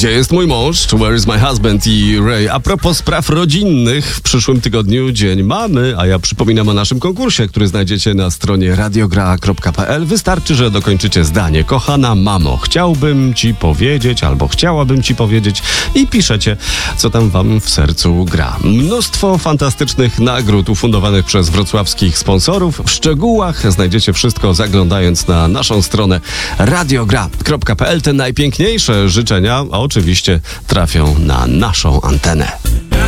Gdzie jest mój mąż? Where is my husband? I Ray. A propos spraw rodzinnych, w przyszłym tygodniu Dzień Mamy, a ja przypominam o naszym konkursie, który znajdziecie na stronie radiogra.pl. Wystarczy, że dokończycie zdanie. Kochana mamo, chciałbym ci powiedzieć, albo chciałabym ci powiedzieć, i piszecie, co tam wam w sercu gra. Mnóstwo fantastycznych nagród ufundowanych przez wrocławskich sponsorów. W szczegółach znajdziecie wszystko, zaglądając na naszą stronę radiogra.pl. Te najpiękniejsze życzenia oczywiście trafią na naszą antenę.